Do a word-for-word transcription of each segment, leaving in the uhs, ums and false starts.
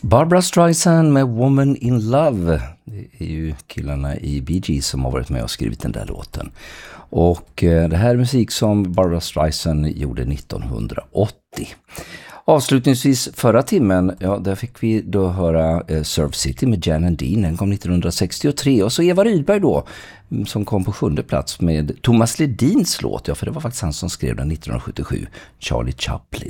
Barbra Streisand med Woman in Love. Det är ju killarna i Bee Gees som har varit med och skrivit den där låten. Och eh, det här är musik som Barbra Streisand gjorde nittonhundraåttio. Avslutningsvis förra timmen, ja, där fick vi då höra eh, Surf City med Jan and Dean. Den kom nittonhundrasextiotre. Och så Eva Rydberg då, som kom på sjunde plats med Thomas Ledins låt. Ja, för det var faktiskt han som skrev den nittonhundrasjuttiosju. Charlie Chaplin.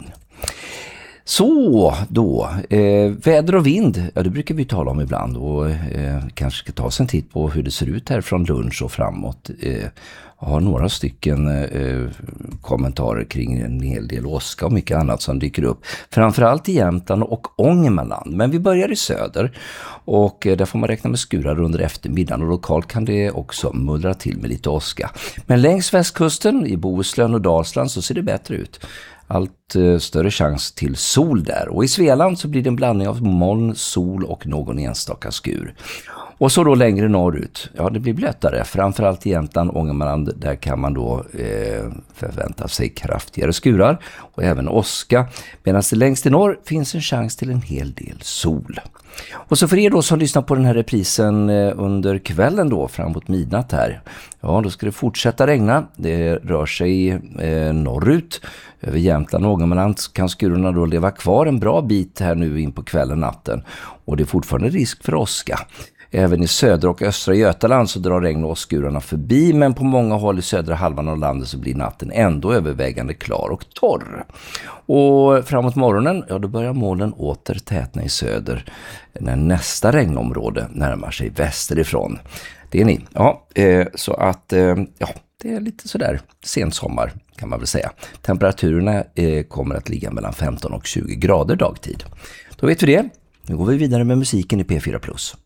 Så då, eh, väder och vind, ja det brukar vi tala om ibland och eh, kanske ska ta oss en titt på hur det ser ut här från lunch och framåt. Eh, jag har några stycken eh, kommentarer kring en hel del åska och mycket annat som dyker upp. Framförallt i Jämtland och Ångermanland, men vi börjar i söder och eh, där får man räkna med skurar under eftermiddagen och lokalt kan det också mullra till med lite åska. Men längs västkusten, i Bohuslän och Dalsland så ser det bättre ut. Allt eh, större chans till sol där. Och i Svealand så blir det en blandning av moln, sol och någon enstaka skur. Och så då längre norrut, ja det blir blötare. Framförallt i Jämtland och Ångermanland, där kan man då eh, förvänta sig kraftigare skurar och även åska. Medan det längst i norr finns en chans till en hel del sol. Och så för er då som lyssnar på den här reprisen under kvällen då framåt midnatt här. Ja, då ska det fortsätta regna. Det rör sig eh, norrut. Över Jämtland och Ångermanland kan skurorna då leva kvar en bra bit här nu in på kvällen natten. Och det är fortfarande risk för åska. Även i södra och östra Götaland så drar regn och åskurarna förbi, men på många håll i södra halvan av landet så blir natten ändå övervägande klar och torr. Och framåt morgonen, ja då börjar molnen åter tätna i söder när nästa regnområde närmar sig västerifrån. Det är ni. Ja, eh, så att eh, ja, det är lite sådär sensommar kan man väl säga. Temperaturerna eh, kommer att ligga mellan femton och tjugo grader dagtid. Då vet vi det. Nu går vi vidare med musiken i P fyra plus.